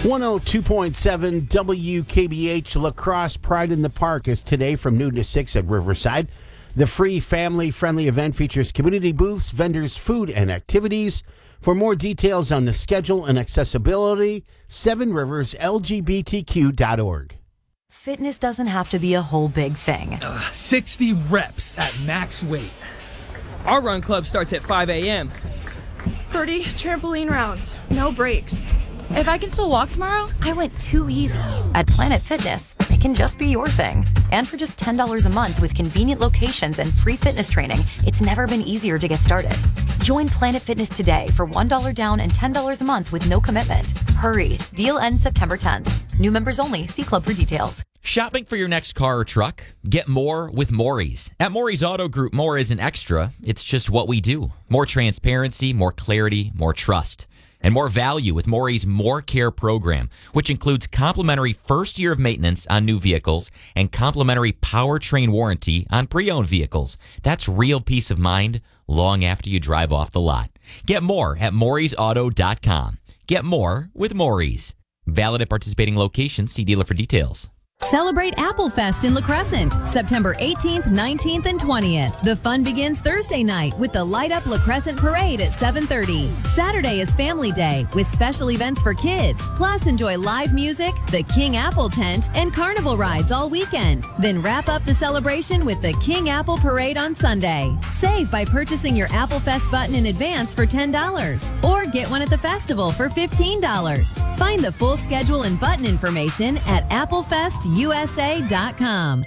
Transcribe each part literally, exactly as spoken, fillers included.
one oh two point seven W K B H Lacrosse Pride in the Park is today from noon to six at Riverside. The free family-friendly event features community booths, vendors, food, and activities. For more details on the schedule and accessibility, seven rivers L G B T Q dot org. Fitness doesn't have to be a whole big thing. Uh, sixty reps at max weight. Our run club starts at five a.m. thirty trampoline rounds, no breaks. If I can still walk tomorrow, I went too easy. At Planet Fitness, it can just be your thing. And for just ten dollars a month with convenient locations and free fitness training, it's never been easier to get started. Join Planet Fitness today for one dollar down and ten dollars a month with no commitment. Hurry. Deal ends September tenth. New members only. See club for details. Shopping for your next car or truck? Get more with Maury's. At Maury's Auto Group, more isn't extra. It's just what we do. More transparency, more clarity, more trust. And more value with Maury's More Care program, which includes complimentary first year of maintenance on new vehicles and complimentary powertrain warranty on pre-owned vehicles. That's real peace of mind long after you drive off the lot. Get more at Maury's Auto dot com. Get more with Maury's. Valid at participating locations. See dealer for details. Celebrate Apple Fest in La Crescent, September eighteenth, nineteenth, and twentieth. The fun begins Thursday night with the Light Up La Crescent Parade at seven thirty. Saturday is Family Day with special events for kids. Plus, enjoy live music, the King Apple tent, and carnival rides all weekend. Then wrap up the celebration with the King Apple Parade on Sunday. Save by purchasing your Apple Fest button in advance for ten dollars or get one at the festival for fifteen dollars. Find the full schedule and button information at apple fest U S A dot com.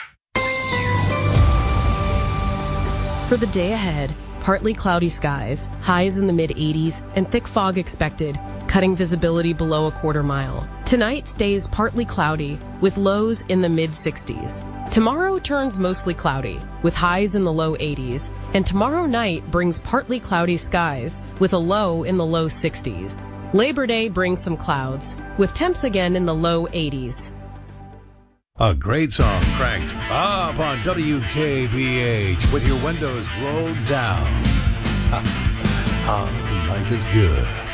For the day ahead, partly cloudy skies, highs in the mid eighties, and thick fog expected, cutting visibility below a quarter mile. Tonight stays partly cloudy, with lows in the mid sixties. Tomorrow turns mostly cloudy, with highs in the low eighties, and tomorrow night brings partly cloudy skies, with a low in the low sixties. Labor Day brings some clouds, with temps again in the low eighties. A great song cranked up on W K B H with your windows rolled down. Ah, ah, life is good.